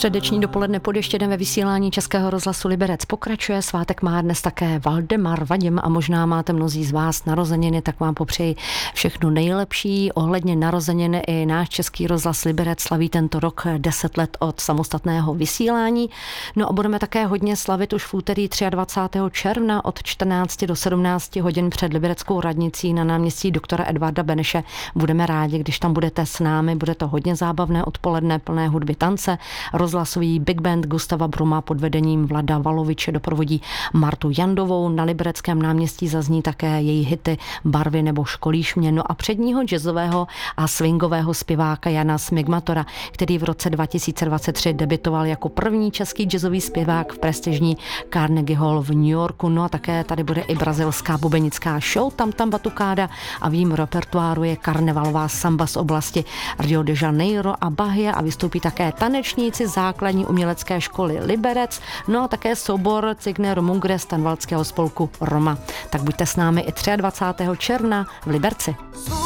Středeční dopoledne pod Ještědem ve vysílání Českého rozhlasu Liberec pokračuje. Svátek má dnes také Valdemar Vadim a možná máte mnozí z vás narozeniny, tak vám popřeji všechno nejlepší. Ohledně narozeniny i náš Český rozhlas Liberec slaví tento rok 10 let od samostatného vysílání. No a budeme také hodně slavit už v úterý 23. června od 14 do 17 hodin před Libereckou radnicí na náměstí doktora Edvarda Beneše. Budeme rádi, když tam budete s námi, bude to hodně zábavné odpoledne, plné hudby, tance. Rozhlasový Big Band Gustava Bruma pod vedením Vlada Valoviče doprovodí Martu Jandovou. Na Libereckém náměstí zazní také její hity Barvy nebo Školíš mě. No a předního jazzového a swingového zpěváka Jana Smigmatora, který v roce 2023 debitoval jako první český jazzový zpěvák v prestižní Carnegie Hall v New Yorku. No a také tady bude i brazilská bubenická show Tam Batucada a v jím repertoáru je karnevalová samba z oblasti Rio de Janeiro a Bahia a vystoupí také tanečníci základní umělecké školy Liberec, no a také soubor Cigner Mungre z tanvalského spolku Roma. Tak buďte s námi i 23. června v Liberci.